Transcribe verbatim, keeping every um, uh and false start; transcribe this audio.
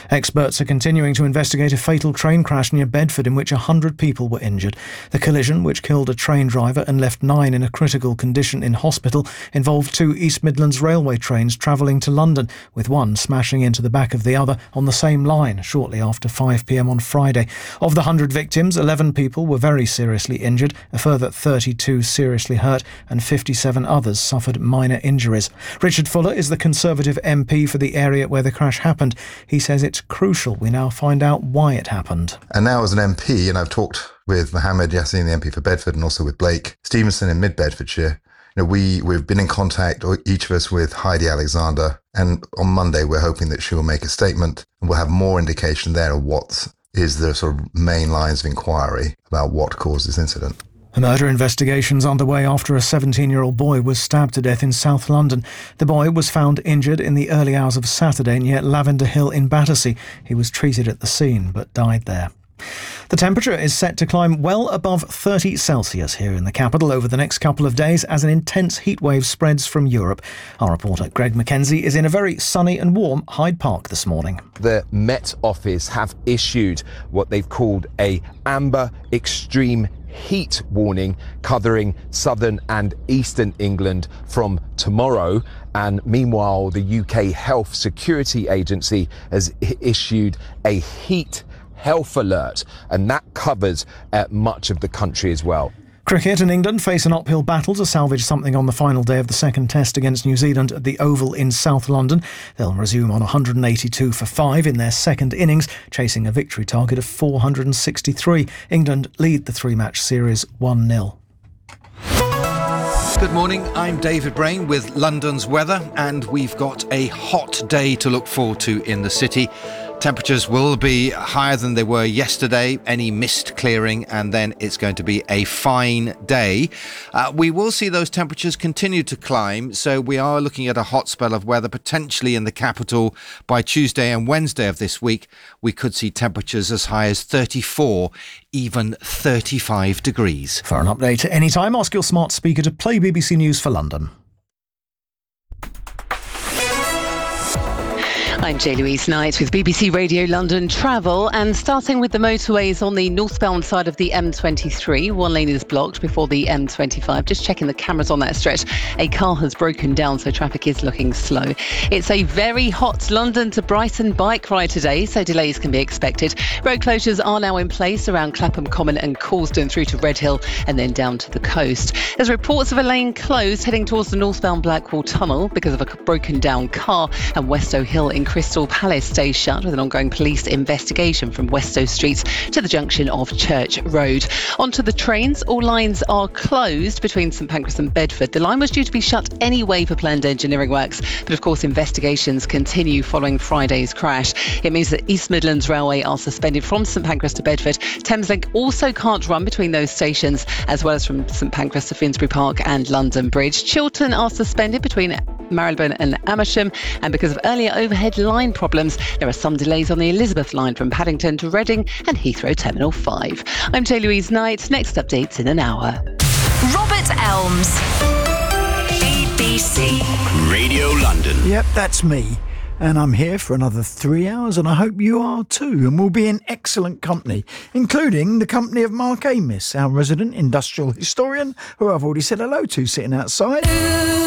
Experts are continuing to investigate a fatal train crash near Bedford in which one hundred people were injured. The collision, which killed a train driver and left nine in a critical condition in hospital, involved two East Midlands Railway trains travelling to London, with one smashing into the back of the other on the same line shortly after five p m on Friday. Of the one hundred victims, eleven people were very seriously injured, a further thirty-two seriously hurt, and fifty-seven others suffered minor injuries. Richard Fuller is the Conservative M P for the area where the crash happened. He says it's crucial we now find out why it happened. And now as an M P, and I've talked with Mohammed Yassin, the M P for Bedford, and also with Blake Stevenson in Mid-Bedfordshire, you know, we, we've been in contact, each of us, with Heidi Alexander, and on Monday we're hoping that she will make a statement and we'll have more indication there of what is the sort of main lines of inquiry about what caused this incident. A murder investigation's underway after a seventeen-year-old boy was stabbed to death in South London. The boy was found injured in the early hours of Saturday near Lavender Hill in Battersea. He was treated at the scene but died there. The temperature is set to climb well above thirty Celsius here in the capital over the next couple of days as an intense heatwave spreads from Europe. Our reporter Greg Mackenzie is in a very sunny and warm Hyde Park this morning. The Met Office have issued what they've called a amber extreme heat warning covering southern and eastern England from tomorrow. And meanwhile, the U K Health Security Agency has issued a heat health alert, and that covers uh, much of the country as well. Cricket and England face an uphill battle to salvage something on the final day of the second test against New Zealand at the Oval in South London. They'll resume on one hundred eighty-two for five in their second innings, chasing a victory target of four hundred sixty-three. England lead the three-match series one nil. Good morning, I'm David Brain with London's weather, and we've got a hot day to look forward to in the city. Temperatures will be higher than they were yesterday, any mist clearing, and then it's going to be a fine day. Uh, we will see those temperatures continue to climb, so we are looking at a hot spell of weather potentially in the capital by Tuesday and Wednesday of this week. We could see temperatures as high as thirty-four, even thirty-five degrees. For an update at any time, ask your smart speaker to play B B C News for London. I'm J. Louise Knight with B B C Radio London Travel, and starting with the motorways on the northbound side of the M twenty-three, one lane is blocked before the M twenty-five. Just checking the cameras on that stretch. A car has broken down, so traffic is looking slow. It's a very hot London to Brighton bike ride today, so delays can be expected. Road closures are now in place around Clapham Common and Causden through to Redhill and then down to the coast. There's reports of a lane closed heading towards the northbound Blackwall Tunnel because of a broken down car, and Westow Hill in Crystal Palace stays shut with an ongoing police investigation from Westow Street to the junction of Church Road. Onto the trains, all lines are closed between St Pancras and Bedford. The line was due to be shut anyway for planned engineering works, but of course investigations continue following Friday's crash. It means that East Midlands Railway are suspended from St Pancras to Bedford. Thameslink also can't run between those stations, as well as from St Pancras to Finsbury Park and London Bridge. Chiltern are suspended between Marylebone and Amersham, and because of earlier overhead line problems, there are some delays on the Elizabeth line from Paddington to Reading and Heathrow Terminal five. I'm J. Louise Knight. Next updates in an hour. Robert Elms, B B C Radio London. Yep, that's me. And I'm here for another three hours, and I hope you are too. And we'll be in excellent company, including the company of Mark Amis, our resident industrial historian, who I've already said hello to sitting outside.